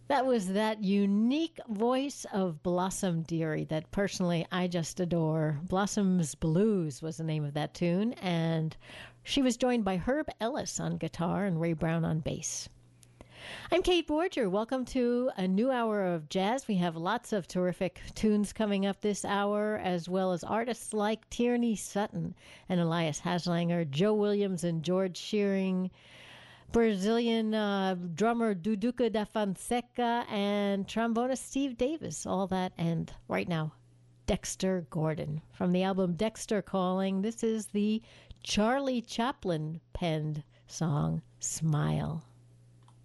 That was that unique voice of Blossom Dearie that personally I just adore. Blossom's Blues was the name of that tune, and she was joined by Herb Ellis on guitar and Ray Brown on bass. I'm Kate Borger. Welcome to a new hour of jazz. We have lots of terrific tunes coming up this hour, as well as artists like Tierney Sutton and Elias Haslanger, Joe Williams and George Shearing, Brazilian drummer Duduca da Fonseca, and trombonist Steve Davis. All that, and right now, Dexter Gordon. From the album Dexter Calling, this is the Charlie Chaplin penned song, Smile.